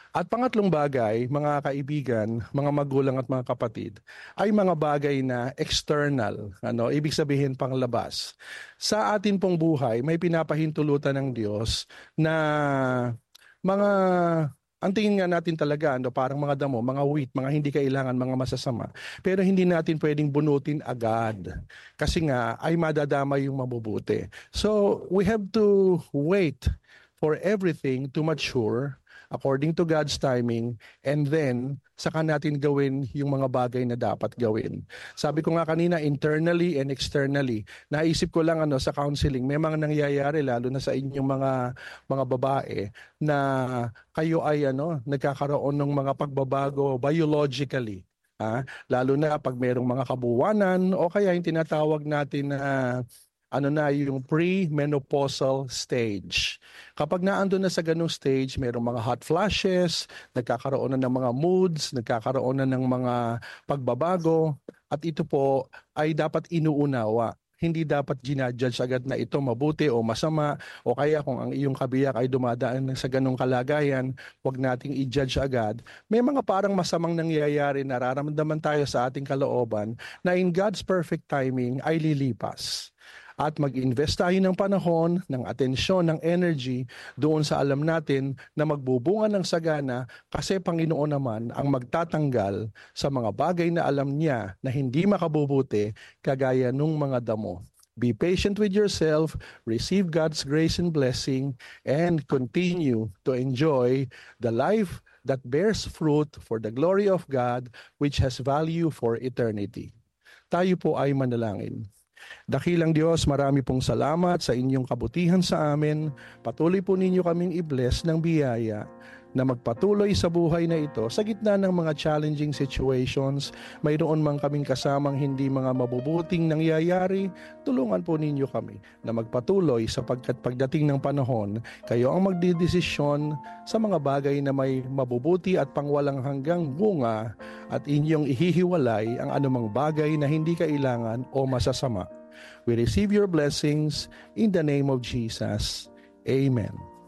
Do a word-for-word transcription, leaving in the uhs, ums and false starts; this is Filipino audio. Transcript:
At pangatlong bagay, mga kaibigan, mga magulang at mga kapatid, ay mga bagay na external, ano, ibig sabihin panglabas. Sa atin pong buhay, may pinapahintulutan ng Diyos na mga ang tingin nga natin talaga, ano, parang mga damo, mga wheat, mga hindi kailangan, mga masasama. Pero hindi natin pwedeng bunutin agad. Kasi nga, ay madadama yung mabubuti. So, we have to wait for everything to mature according to God's timing, and then saka natin gawin yung mga bagay na dapat gawin. Sabi ko nga kanina, internally and externally, naisip ko lang ano sa counseling, may mga nangyayari lalo na sa inyong mga mga babae na kayo ay ano nagkakaroon ng mga pagbabago biologically. Ah, lalo na pag mayroong mga kabuwanan o kaya yung tinatawag natin na ano na yung pre-menopausal stage. Kapag naandun na sa ganung stage, mayroong mga hot flashes, nagkakaroon na ng mga moods, nagkakaroon na ng mga pagbabago, at ito po ay dapat inuunawa. Hindi dapat ginajudge agad na ito mabuti o masama, o kaya kung ang iyong kabiyak ay dumadaan sa ganung kalagayan, huwag nating i-judge agad. May mga parang masamang nangyayari, nararamdaman tayo sa ating kalooban na in God's perfect timing ay lilipas. At mag-invest tayo ng panahon, ng atensyon, ng energy doon sa alam natin na magbubunga ng sagana, kasi Panginoon naman ang magtatanggal sa mga bagay na alam niya na hindi makabubuti kagaya nung mga damo. Be patient with yourself, receive God's grace and blessing, and continue to enjoy the life that bears fruit for the glory of God, which has value for eternity. Tayo po ay manalangin. Dakilang Diyos, marami pong salamat sa inyong kabutihan sa amin. Patuloy po ninyo kaming i-bless ng biyaya na magpatuloy sa buhay na ito sa gitna ng mga challenging situations. Mayroon man kaming kasamang hindi mga mabubuting nangyayari, tulungan po ninyo kami na magpatuloy sapagkat pagdating ng panahon, kayo ang magdidesisyon sa mga bagay na may mabubuti at pangwalang hanggang bunga, at inyong ihihiwalay ang anumang bagay na hindi kailangan o masasama. We receive your blessings in the name of Jesus. Amen.